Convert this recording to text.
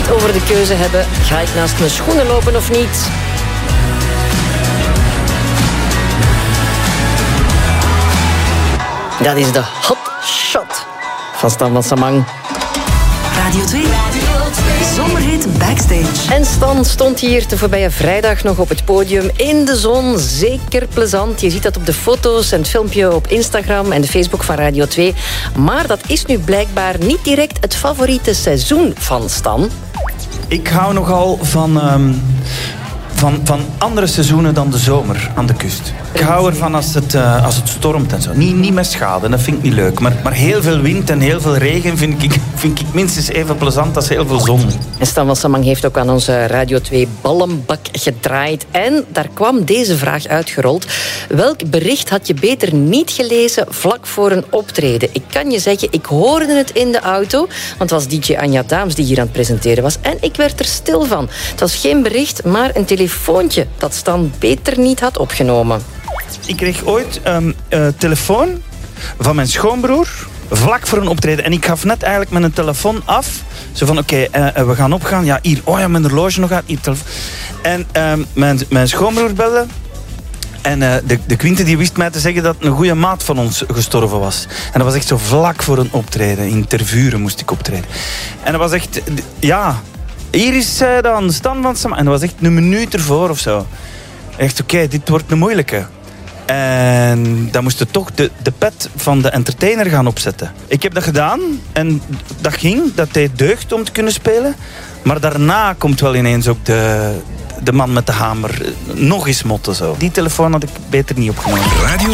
echt over de keuze hebben. Ga ik naast mijn schoenen lopen of niet? Dat is de hot shot van Stan van Samang. Radio 2. Zomerhit Backstage. En Stan stond hier de voorbije vrijdag nog op het podium in de zon. Zeker plezant. Je ziet dat op de foto's en het filmpje op Instagram en de Facebook van Radio 2. Maar dat is nu blijkbaar niet direct het favoriete seizoen van Stan. Ik hou nogal van andere seizoenen dan de zomer aan de kust. Ik hou ervan als het stormt en zo. Niet met schade, dat vind ik niet leuk. Maar heel veel wind en heel veel regen vind ik minstens even plezant als heel veel zon. En Stan van Samang heeft ook aan onze Radio 2 ballenbak gedraaid. En daar kwam deze vraag uitgerold. Welk bericht had je beter niet gelezen vlak voor een optreden? Ik kan je zeggen, ik hoorde het in de auto. Want het was DJ Anja Daams die hier aan het presenteren was. En ik werd er stil van. Het was geen bericht, maar een telefoontje dat Stan beter niet had opgenomen. Ik kreeg ooit een telefoon van mijn schoonbroer vlak voor een optreden. En ik gaf net eigenlijk mijn telefoon af. Zo van, oké, we gaan opgaan. Ja, hier. Oh ja, mijn horloge nog uit. Hier, telefoon. En mijn schoonbroer belde. En de Quinte die wist mij te zeggen dat een goede maat van ons gestorven was. En dat was echt zo vlak voor een optreden. In Tervuren moest ik optreden. En dat was echt... Ja, hier is dan Stan van Samang. En dat was echt een minuut ervoor of zo. Echt, oké, dit wordt een moeilijke. En dan moest je toch de pet van de entertainer gaan opzetten. Ik heb dat gedaan en dat ging. Dat deed deugd om te kunnen spelen. Maar daarna komt wel ineens ook de man met de hamer nog eens motten zo. Die telefoon had ik beter niet opgenomen. Radio